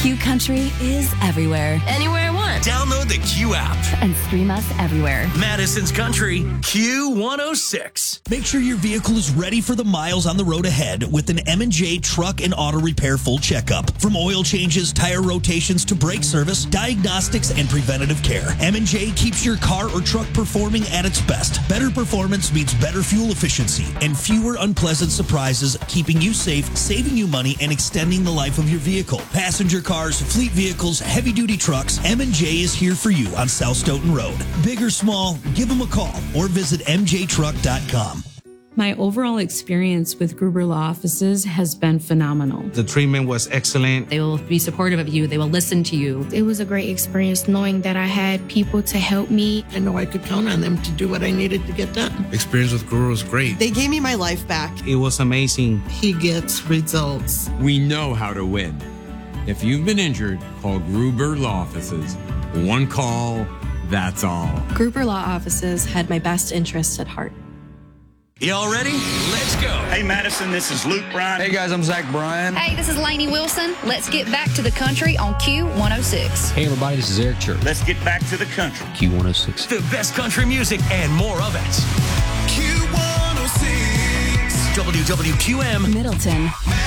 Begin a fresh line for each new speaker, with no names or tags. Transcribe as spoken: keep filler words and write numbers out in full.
Q Country is everywhere.
Anywhere I want.
Download the Q app.
And stream us everywhere.
Madison's Country, Q one oh six.
Make sure your vehicle is ready for the miles on the road ahead with an M and J Truck and Auto Repair full checkup. From oil changes, tire rotations to brake service, diagnostics, and preventative care, M and J keeps your car or truck performing at its best. Better performance means better fuel efficiency and fewer unpleasant surprises, keeping you safe, saving you money, and extending the life of your vehicle. Passenger cars, fleet vehicles, heavy-duty trucks, M and J is here for you on South Stoughton Road. Big or small, give them a call or visit m j truck dot com.
My overall experience with Gruber Law Offices has been phenomenal.
The treatment was excellent.
They will be supportive of you. They will listen to you.
It was a great experience knowing that I had people to help me.
I know I could count on them to do what I needed to get done.
Experience with Gruber was great.
They gave me my life back.
It was amazing.
He gets results.
We know how to win. If you've been injured, call Gruber Law Offices. One call, that's all.
Gruber Law Offices had my best interests at heart.
Y'all ready? Let's go.
Hey, Madison, this is Luke Bryan.
Hey, guys, I'm Zach Bryan.
Hey, this is Lainey Wilson. Let's get back to the country on Q one oh six.
Hey, everybody, this is Eric Church.
Let's get back to the country.
Q one oh six.
The best country music and more of it. Q one oh six. W W Q M
Middleton.